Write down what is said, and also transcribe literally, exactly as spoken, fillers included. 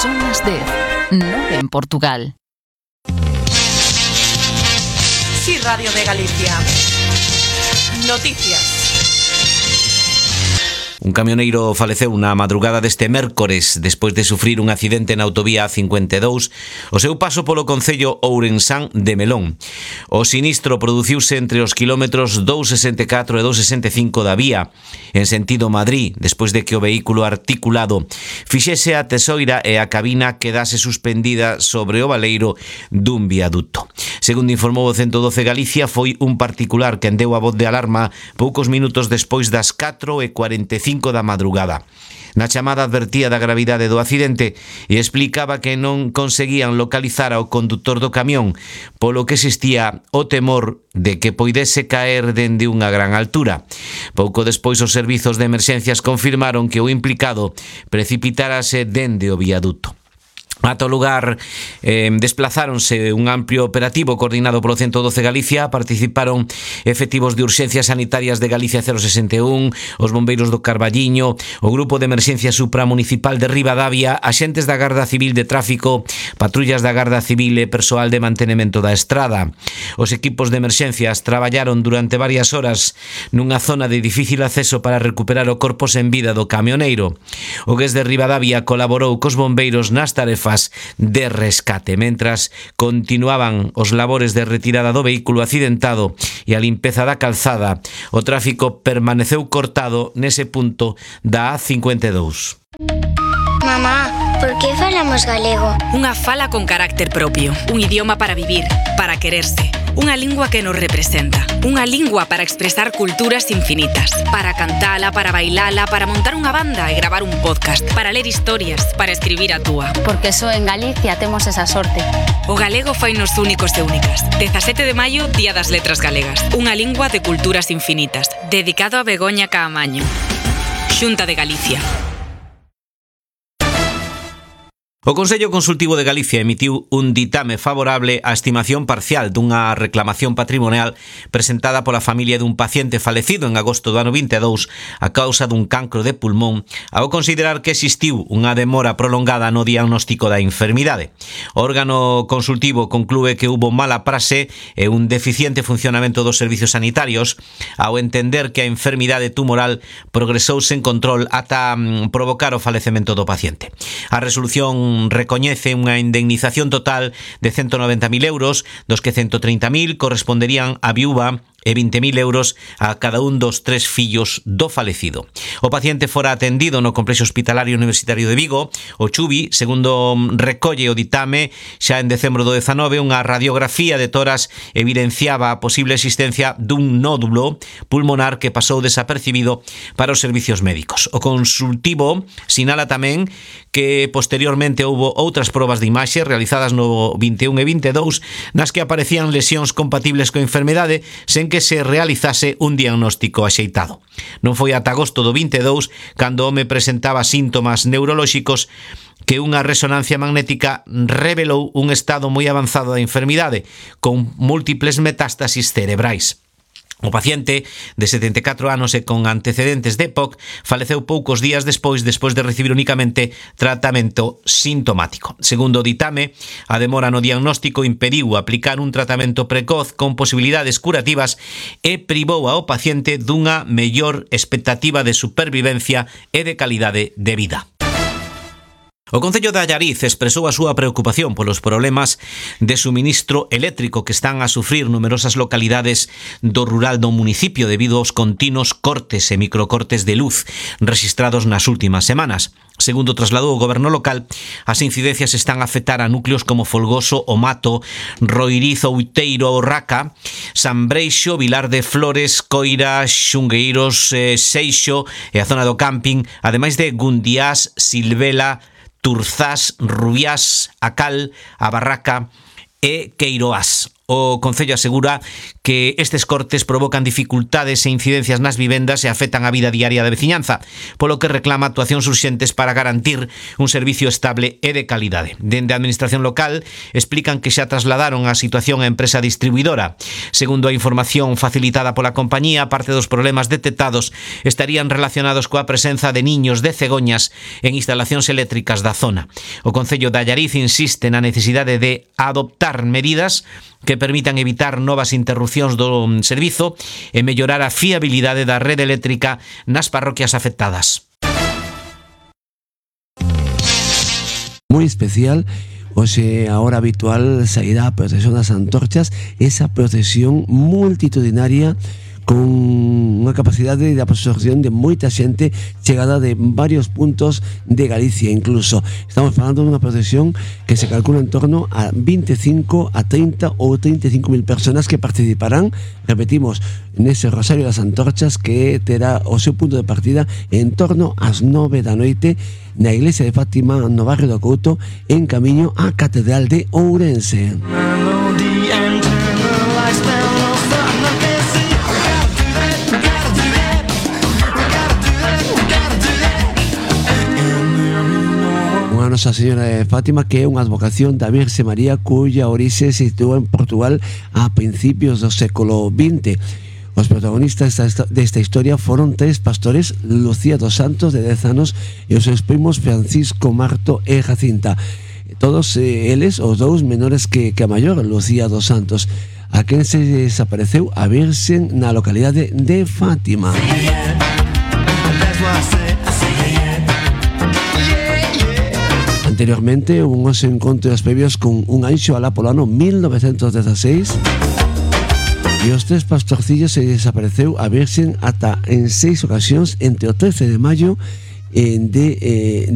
Son las dez, nove en Portugal. Sí, Radio de Galicia. Noticias. Un camioneiro faleceu na madrugada deste mércores despois de sufrir un accidente na autovía A cincuenta e dous o seu paso polo concello ourensán de Melón. O sinistro produciuse entre os quilómetros doscientos sesenta e catro e doscientos sesenta e cinco da vía en sentido Madrid, despois de que o vehículo articulado fixese a tesoira e a cabina quedase suspendida sobre o baleiro dun viaduto. Segundo informou o ciento doce Galicia, foi un particular quen deu a voz de alarma poucos minutos despois das catro e cuarenta e cinco da madrugada. Na chamada advertía da gravidade do accidente e explicaba que non conseguían localizar ao condutor do camión, polo que existía o temor de que poidese caer dende unha gran altura. Pouco despois os servizos de emerxencias confirmaron que o implicado precipitárase dende o viaduto. Ata o lugar eh, desplazáronse un amplio operativo coordinado polo ciento doce Galicia. Participaron efectivos de urxencias sanitarias de Galicia cero sesenta e un, os bombeiros do Carballiño, o grupo de emerxencia supramunicipal de Ribadavia, axentes da Garda Civil de Tráfico, patrullas da Garda Civil e persoal de mantenemento da estrada. Os equipos de emerxencias traballaron durante varias horas nunha zona de difícil acceso para recuperar o corpo sen vida do camioneiro. O G E S de Ribadavia colaborou cos bombeiros nas tarefas de rescate, mentras continuaban os labores de retirada do vehículo accidentado e a limpeza da calzada. O tráfico permaneceu cortado nese punto da A cincuenta e dous. Mamá, por que falamos galego? Unha fala con carácter propio, un idioma para vivir, para quererse, unha lingua que nos representa, unha lingua para expresar culturas infinitas, para cantala, para bailala, para montar unha banda e gravar un podcast, para ler historias, para escribir a túa. Porque só en Galicia temos esa sorte. O galego fainos únicos e únicas. dezasete de maio, Día das Letras Galegas. Unha lingua de culturas infinitas. Dedicado a Begoña Caamaño. Xunta de Galicia. O Consello Consultivo de Galicia emitiu un ditame favorable á estimación parcial dunha reclamación patrimonial presentada pola familia dun paciente falecido en agosto do ano vinte e dous a causa dun cancro de pulmón, ao considerar que existiu unha demora prolongada no diagnóstico da enfermidade. O órgano consultivo conclúe que hubo mala praxe e un deficiente funcionamento dos servizos sanitarios ao entender que a enfermidade tumoral progresou sen control ata provocar o falecemento do paciente. A resolución recoñece unha indemnización total de ciento noventa mil euros, dos que ciento trinta mil corresponderían á viúva e vinte mil euros a cada un dos tres fillos do falecido. O paciente fora atendido no Complexo Hospitalario Universitario de Vigo, o Chubi, segundo recolle o ditame, xa en decembro do dezanove, unha radiografía de toras evidenciaba a posible existencia dun nódulo pulmonar que pasou desapercibido para os servicios médicos. O consultivo sinala tamén que posteriormente houbo outras probas de imaxe realizadas no vinte e un e vinte e dous nas que aparecían lesións compatibles coa enfermedade sen que se realizase un diagnóstico axeitado. Non foi ata agosto do vinte e dous cando o home presentaba síntomas neurolóxicos que unha resonancia magnética revelou un estado moi avanzado da enfermidade con múltiples metástasis cerebrais. O paciente, de setenta e catro anos e con antecedentes de E P O C, faleceu poucos días despois despois de recibir únicamente tratamento sintomático. Segundo o ditame, a demora no diagnóstico impediu aplicar un tratamento precoz con posibilidades curativas e privou ao paciente dunha mellor expectativa de supervivencia e de calidade de vida. O Concello de Allariz expresou a súa preocupación polos problemas de suministro eléctrico que están a sufrir numerosas localidades do rural do municipio debido aos continuos cortes e microcortes de luz rexistrados nas últimas semanas. Segundo trasladou o goberno local, as incidencias están a afectar a núcleos como Folgoso, O Mato, Roiriz, Outeiro, Orraca, San Breixo, Vilar de Flores, Coira, Xungueiros, eh, Seixo e a zona do camping, ademais de Gundiás, Silvela, Turzás, Rubiás, A Cal, A Barraca e Queiroás. O Concello asegura que estes cortes provocan dificultades e incidencias nas vivendas e afectan a vida diaria da veciñanza, polo que reclama actuacións urxentes para garantir un servicio estable e de calidade. Dende a Administración local explican que xa trasladaron a situación á empresa distribuidora. Segundo a información facilitada pola compañía, parte dos problemas detectados estarían relacionados coa presenza de niños de cegoñas en instalacións eléctricas da zona. O Concello de Allariz insiste na necesidade de adoptar medidas que permitan evitar novas interrupcións do servizo e mellorar a fiabilidade da rede eléctrica nas parroquias afectadas. Moi especial, hoxe a hora habitual sairá a procesión das antorchas, esa procesión multitudinaria con unha capacidade de absorción de moita xente chegada de varios puntos de Galicia incluso. Estamos falando dunha procesión que se calcula en torno a veinticinco a treinta ou treinta e cinco mil personas que participarán, repetimos, nese Rosario das Antorchas que terá o seu punto de partida en torno ás nove da noite na iglesia de Fátima no barrio do Couto en camiño á Catedral de Ourense. Nosa Señora de Fátima, que é unha advocación da Virxe María cuya orixe se situou en Portugal a principios do século vinte. Os protagonistas desta historia foron tres pastores, Lucía dos Santos, de dez anos, e os seus primos Francisco, Marto e Jacinta. Todos eh, eles, os dous menores que, que a maior, Lucía dos Santos, a quen se desapareceu a Virxe na localidade de Fátima. Anteriormente hubo unos encontros previos con un anxo alá polo ano mil novecentos dezasseis e os tres pastorcillos se desapareceu a Virxen ata en seis ocasións entre o trece de maio de, eh,